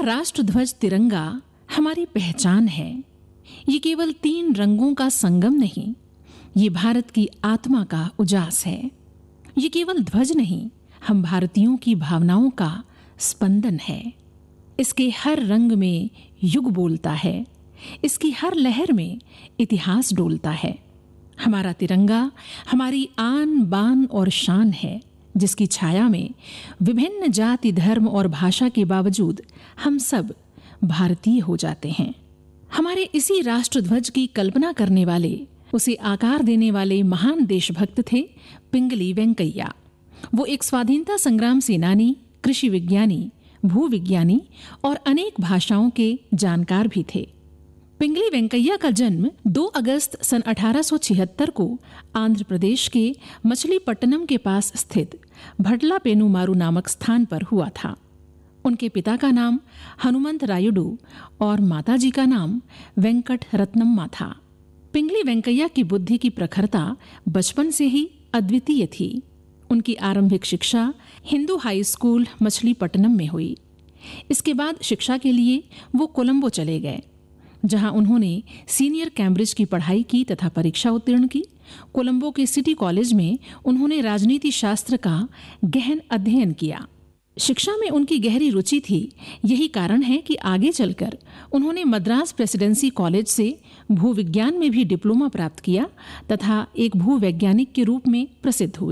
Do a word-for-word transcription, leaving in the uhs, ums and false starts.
राष्ट्र ध्वज तिरंगा हमारी पहचान है। ये केवल तीन रंगों का संगम नहीं, ये भारत की आत्मा का उजास है। ये केवल ध्वज नहीं, हम भारतीयों की भावनाओं का स्पंदन है। इसके हर रंग में युग बोलता है, इसकी हर लहर में इतिहास डोलता है। हमारा तिरंगा हमारी आन बान और शान है, जिसकी छाया में विभिन्न जाति धर्म और भाषा के बावजूद हम सब भारतीय हो जाते हैं। हमारे इसी राष्ट्र ध्वज की कल्पना करने वाले, उसे आकार देने वाले महान देशभक्त थे पिंगली वेंकैया। वो एक स्वाधीनता संग्राम सेनानी, कृषि विज्ञानी, भूविज्ञानी और अनेक भाषाओं के जानकार भी थे। पिंगली वेंकैया का जन्म दो अगस्त सन अठारह सौ छिहत्तर को आंध्र प्रदेश के मछलीपट्टनम के पास स्थित भटला पेनुमारू नामक स्थान पर हुआ था। उनके पिता का नाम हनुमंत रायुडू और माताजी का नाम वेंकट रत्नम्मा था। पिंगली वेंकैया की बुद्धि की प्रखरता बचपन से ही अद्वितीय थी। उनकी आरंभिक शिक्षा हिंदू हाई स्कूल मछलीपट्टनम में हुई। इसके बाद शिक्षा के लिए वो कोलंबो चले गए, जहां उन्होंने सीनियर कैम्ब्रिज की पढ़ाई की तथा परीक्षा उत्तीर्ण की। कोलंबो के सिटी कॉलेज में उन्होंने राजनीति शास्त्र का गहन अध्ययन किया। शिक्षा में उनकी गहरी रुचि थी। यही कारण है कि आगे चलकर उन्होंने मद्रास प्रेसिडेंसी कॉलेज से भूविज्ञान में भी डिप्लोमा प्राप्त किया तथा एक भूवैज्ञानिक के रूप में प्रसिद्ध हुए।